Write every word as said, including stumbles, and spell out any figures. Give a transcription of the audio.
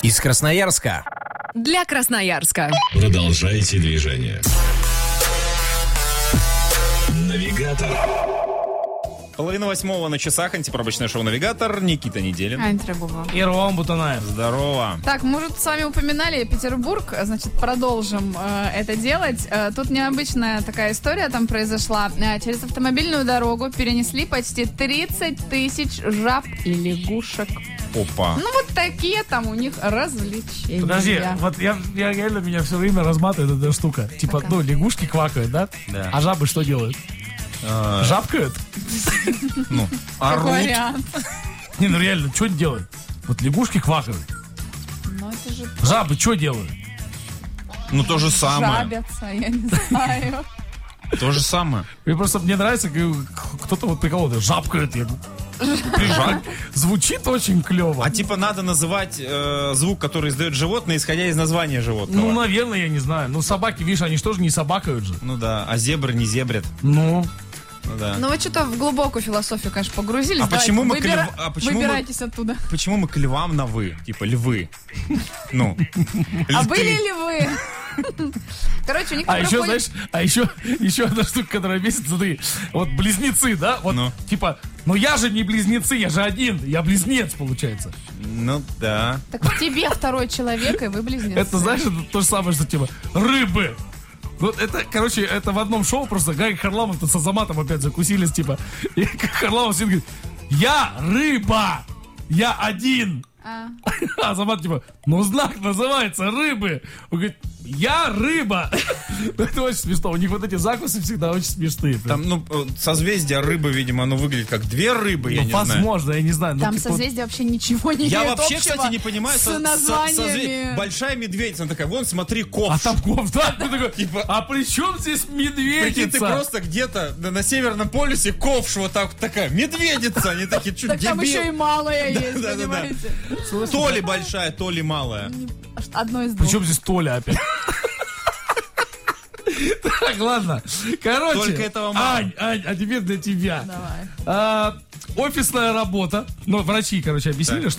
Из Красноярска. Для Красноярска. Продолжайте движение. Навигатор. Половина восьмого на часах. Антипробочное шоу «Навигатор». Никита Неделин. Ань Трегубова. И Роман Бутанаев. Здорово. Так, мы уже с вами упоминали Петербург, значит, продолжим э, это делать. Э, тут необычная такая история там произошла. Э, через автомобильную дорогу перенесли почти тридцать тысяч жаб и лягушек. Опа. Ну, вот такие там у них развлечения. Подожди, вот я, я реально меня все время разматывает эта штука. Типа, Какая? ну, лягушки квакают, да? Да. А жабы что делают? А, Жабкают? Ну, Как орут. вариант. Не, ну реально, что они делают? Вот лягушки квакают. Ну, это же Жабы что делают? Ну, то же самое. жабятся, я не знаю. То же самое. Мне просто мне нравится, как кто-то вот приколол, жабкает. Я... Жаб. Звучит очень клево. А типа надо называть э, звук, который издает животное, исходя из названия животного. Ну, наверное, я не знаю. Ну, собаки, видишь, они же тоже не собакают же. Ну да, а зебры не зебрят. Ну, Ну да. Ну, вы что-то в глубокую философию, конечно, погрузились. А Давайте, почему мы выбира- клев- а почему мы- Выбирайтесь оттуда. Почему мы к львам на «вы»? Типа львы. Ну. А льты. были ли вы? Короче, у них а там еще, проходит- знаешь, а еще, еще одна штука, которая бесит, смотри, вот близнецы, да, вот, Ну. типа, ну я же не близнецы, я же один, я близнец, получается. Ну да. Так в тебе второй человек, и вы близнецы. Это, знаешь, это то же самое, что, типа, рыбы. Вот это, короче, это в одном шоу просто Гарик Харламов-то с Азаматом опять закусились, типа, и Харламов сидит и говорит, я рыба, я один. А. А Азамат типа, ну знак называется рыбы. Он говорит, я рыба. Это очень смешно. У них вот эти закусы всегда очень смешные. Там, ну, э, созвездие рыбы, видимо, оно выглядит как две рыбы, я Ну, не знаю. возможно, я не знаю. ну, Там типа, созвездие вообще ничего не Я имеет вообще, общего кстати, не понимаю, с со- со- названиями. созв- большая медведица, она такая, вон, смотри, А ковш. там ков, да? Ну, такой, Типа- а при чем здесь Прикинь, ты медведица? просто где-то на, на Северном полюсе ковш вот так такая, медведица, они такие, что, Так там еще и дебил? малая есть, да, да, да. понимаете? То ли большая, то ли малая. Одно из двух. Причем здесь Толя опять? Так, ладно. Короче, Только этого мало. Ань, Ань, а теперь для тебя. Давай. А, офисная работа. Ну, врачи, короче, объяснили, Так.